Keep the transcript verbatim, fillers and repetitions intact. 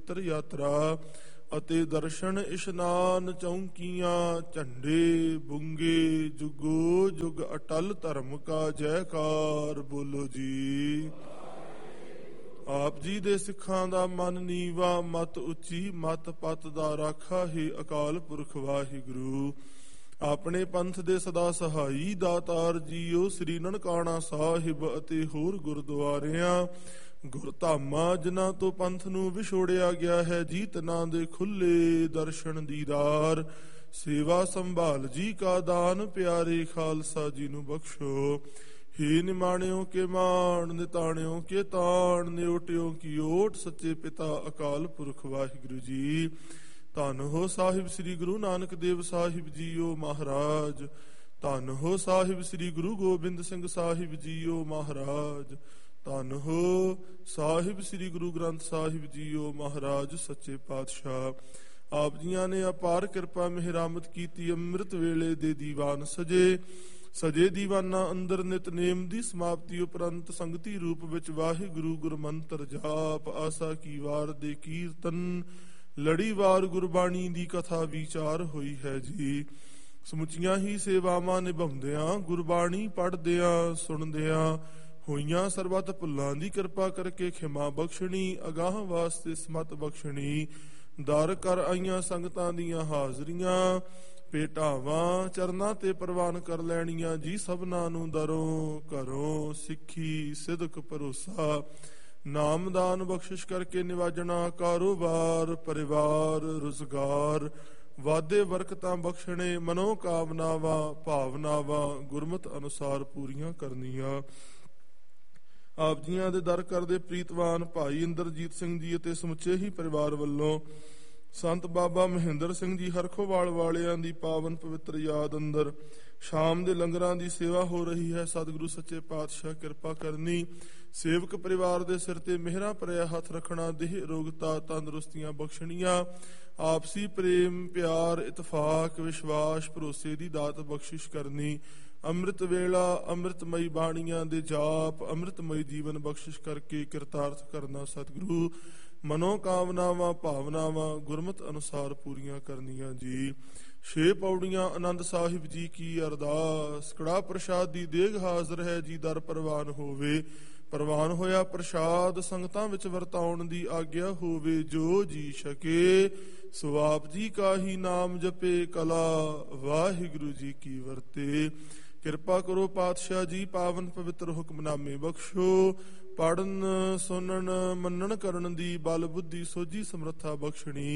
ਪਵਿੱਤਰ ਯਾਤਰਾ ਅਤੇ ਦਰਸ਼ਨ ਇਸ਼ਨਾਨ ਚੌਂਕੀਆਂ ਝੰਡੇ ਬੁੰਗੇ ਜੁਗੋ ਜੁਗ ਅਟਲ ਧਰਮ ਕਾ ਜੈਕਾਰ। ਬੋਲੋ ਜੀ। ਆਪ ਜੀ ਦੇ ਸਿੱਖਾਂ ਦਾ ਮਨ ਨੀਵਾ ਮਤ ਉੱਚੀ ਮਤ ਪਤ ਦਾ ਰਾਖਾ ਹੈ ਅਕਾਲ ਪੁਰਖ ਵਾਹਿਗੁਰੂ। ਆਪਣੇ ਪੰਥ ਦੇ ਸਦਾ ਸਹਾਈ ਦਾਤਾਰ ਜੀਓ ਸ੍ਰੀ ਨਨਕਾਣਾ ਸਾਹਿਬ ਅਤੇ ਹੋਰ ਗੁਰਦੁਆਰਿਆਂ ਗੁਰਧਾਮਾਂ ਜਿਨ੍ਹਾਂ ਤੋਂ ਪੰਥ ਨੂੰ ਵਿਛੋੜਿਆ ਗਿਆ ਹੈ ਜੀ ਤਿਨਾਂ ਦੇ ਖੁੱਲੇ ਦਰਸ਼ਨ ਦੀਦਾਰ ਸੇਵਾ ਸੰਭਾਲ ਜੀ ਕਾ ਦਾਨ ਪਿਆਰੇ ਖਾਲਸਾ ਜੀ ਨੂੰ ਬਖਸ਼ੋ। ਹੀ ਨਿਮਾਣਿਓ ਕੇ ਮਾਣ ਨਿਤਾਣਿਓ ਕੇ ਤਾਣ ਨਿਉਟਿਓ ਕੀ ਓਟ ਸੱਚੇ ਪਿਤਾ ਅਕਾਲ ਪੁਰਖ ਵਾਹਿਗੁਰੂ ਜੀ। ਧੰਨ ਹੋ ਸਾਹਿਬ ਸ੍ਰੀ ਗੁਰੂ ਨਾਨਕ ਦੇਵ ਸਾਹਿਬ ਜੀਓ ਮਹਾਰਾਜ। ਧੰਨ ਹੋ ਸਾਹਿਬ ਸ੍ਰੀ ਗੁਰੂ ਗੋਬਿੰਦ ਸਿੰਘ ਸਾਹਿਬ ਜੀਓ ਮਹਾਰਾਜ। ਧੰਨ ਹੋ ਸਾਹਿਬ ਸ੍ਰੀ ਗੁਰੂ ਗ੍ਰੰਥ ਸਾਹਿਬ ਜੀਓ ਮਹਾਰਾਜ ਸੱਚੇ ਪਾਤਸ਼ਾਹ। ਆਪ ਜੀਆਂ ਨੇ ਅਪਾਰ ਕਿਰਪਾ ਮਿਹਰਾਮਤ ਕੀਤੀ। ਅੰਮ੍ਰਿਤ ਵੇਲੇ ਦੇ ਦੀਵਾਨ ਸਜੇ ਸਜੇ ਦੀਵਾਨਾਂ ਅੰਦਰ ਨਿਤਨੇਮ ਦੀ ਸਮਾਪਤੀ ਉਪਰੰਤ ਸੰਗਤੀ ਰੂਪ ਵਿੱਚ ਵਾਹਿਗੁਰੂ ਗੁਰਮੰਤਰ ਜਾਪ ਆਸਾ ਕੀ ਵਾਰ ਦੇ ਕੀਰਤਨ ਲੜੀਵਾਰ ਗੁਰਬਾਣੀ ਦੀ ਕਥਾ ਵਿਚਾਰ ਹੋਈ ਹੈ ਜੀ। ਸਮੁੱਚੀਆਂ ਹੀ ਸੇਵਾਵਾਂ ਨਿਭਾਉਂਦਿਆਂ ਗੁਰਬਾਣੀ ਪੜ੍ਹਦਿਆਂ ਸੁਣਦਿਆਂ ਹੋਈਆਂ ਸਰਬੱਤ ਭੁੱਲਾਂ ਦੀ ਕਿਰਪਾ ਕਰਕੇ ਖਿਮਾ ਬਖਸ਼ਣੀ ਅਗਾਹ ਵਾਸਤੇ ਸਮਤ ਬਖਸ਼ਣੀ। ਦਰ ਕਰ ਆਈਆਂ ਸੰਗਤਾਂ ਦੀਆਂ ਹਾਜ਼ਰੀਆਂ ਭੇਟਾਵਾਂ ਚਰਨਾਂ ਤੇ ਪ੍ਰਵਾਨ ਕਰ ਲੈਣੀਆਂ ਜੀ। ਸਭਨਾਂ ਨੂੰ ਦਰੋਂ ਘਰੋਂ ਸਿੱਖੀ ਸਿਦਕ ਭਰੋਸਾ ਨਾਮਦਾਨ ਬਖਸ਼ਿਸ਼ ਕਰਕੇ ਨਿਵਾਜਣਾ। ਕਾਰੋਬਾਰ ਪਰਿਵਾਰ ਰੁਜ਼ਗਾਰ ਵਾਧੇ ਬਰਕਤਾਂ ਬਖਸ਼ਣੇ। ਮਨੋ ਕਾਮਨਾਵਾਂ ਭਾਵਨਾਵਾਂ ਗੁਰਮਤ ਅਨੁਸਾਰ ਪੂਰੀਆਂ ਕਰਨੀਆਂ। ਆਪ ਜੀਆਂ ਦੇ ਦਰ ਕਰਦੇ ਪ੍ਰੀਤਵਾਨ ਭਾਈ ਇੰਦਰਜੀਤ ਸਿੰਘ ਜੀ ਅਤੇ ਸਮੁੱਚੇ ਹੀ ਪਰਿਵਾਰ ਵੱਲੋਂ ਸੰਤ ਬਾਬਾ ਮਹਿੰਦਰ ਸਿੰਘ ਜੀ ਹਰਖੋਵਾਲ ਵਾਲਿਆਂ ਦੀ ਪਾਵਨ ਪਵਿੱਤਰ ਯਾਦ ਅੰਦਰ ਸ਼ਾਮ ਦੇ ਲੰਗਰਾਂ ਦੀ ਸੇਵਾ ਹੋ ਰਹੀ ਹੈ। ਸਤਿਗੁਰੂ ਸੱਚੇ ਪਾਤਸ਼ਾਹ ਕਿਰਪਾ ਕਰਨੀ। ਸੇਵਕ ਪਰਿਵਾਰ ਦੇ ਸਿਰ ਤੇ ਮਿਹਰਾਂ ਭਰਿਆ ਹੱਥ ਰੱਖਣਾ। ਦੇਹ ਰੋਗਤਾ ਤੰਦਰੁਸਤੀਆਂ ਬਖਸ਼ਣੀਆਂ। ਆਪਸੀ ਪ੍ਰੇਮ ਪਿਆਰ ਇਤਫਾਕ ਵਿਸ਼ਵਾਸ ਭਰੋਸੇ ਦੀ ਦਾਤ ਬਖਸ਼ਿਸ਼ ਕਰਨੀ। ਅੰਮ੍ਰਿਤ ਵੇਲਾ ਅੰਮ੍ਰਿਤਮਈ ਬਾਣੀਆਂ ਦੇ ਜਾਪ ਅੰਮ੍ਰਿਤਮਈ ਜੀਵਨ ਬਖਸ਼ਿਸ਼ ਕਰਕੇ ਕਿਰਤਾਰਥ ਕਰਨਾ। ਸਤਿਗੁਰੂ ਮਨੋ ਕਾਮਨਾਵਾਂ ਭਾਵਨਾਵਾਂ ਗੁਰਮਤ ਅਨੁਸਾਰ ਪੂਰੀਆਂ ਕਰਨੀਆਂ ਜੀ। ਛੇ ਪੌੜੀਆਂ ਆਨੰਦ ਸਾਹਿਬ ਜੀ ਕੀ ਅਰਦਾਸ। ਕੜਾ ਪ੍ਰਸ਼ਾਦ ਦੀ ਦੇਗ ਹਾਜ਼ਰ ਹੈ ਜੀ। ਦਰ ਪ੍ਰਵਾਨ ਹੋਵੇ। ਪ੍ਰਵਾਨ ਹੋਇਆ ਪ੍ਰਸ਼ਾਦ ਸੰਗਤਾਂ ਵਿੱਚ ਵਰਤਾਉਣ ਦੀ ਆਗਿਆ ਹੋਵੇ। ਜੋ ਜੀ ਛਕੇ ਸੋ ਆਪ ਜੀ ਕਾ ਹੀ ਨਾਮ ਜਪੇ ਕਲਾ ਵਾਹਿਗੁਰੂ ਜੀ ਕੀ ਵਰਤੇ। ਕਿਰਪਾ ਕਰੋ ਪਾਤਸ਼ਾਹ ਜੀ ਪਾਵਨ ਪਵਿੱਤਰ ਹੁਕਮਨਾਮੇ ਬਖਸ਼ੋ। ਪੜਨ ਸੁਣਨ ਮੰਨਣ ਕਰਨ ਦੀ ਬਲ ਬੁੱਧੀ ਸੋਝੀ ਸਮਰੱਥਾ ਬਖਸ਼ਣੀ।